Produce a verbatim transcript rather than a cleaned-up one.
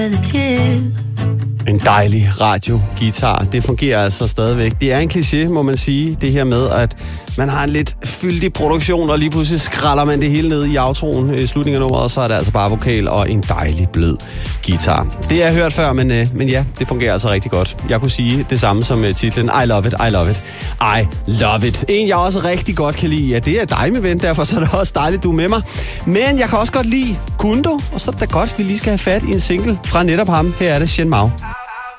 En dejlig radioguitar. Det fungerer altså stadigvæk. Det er en kliché, må man sige, det her med, at man har en lidt fyldig produktion, og lige pludselig skralder man det hele ned i outroen i slutningen af nummeret, og så er det altså bare vokal og en dejlig blød guitar. Det har jeg hørt før, men, øh, men ja, det fungerer altså rigtig godt. Jeg kunne sige det samme som uh, titlen I love it, I love it, I love it. En, jeg også rigtig godt kan lide, ja, det er dig, min ven, derfor så er det også dejligt, du er med mig. Men jeg kan også godt lide Kundo, og så er det da godt, vi lige skal have fat i en single fra netop ham. Her er det Shen Mao.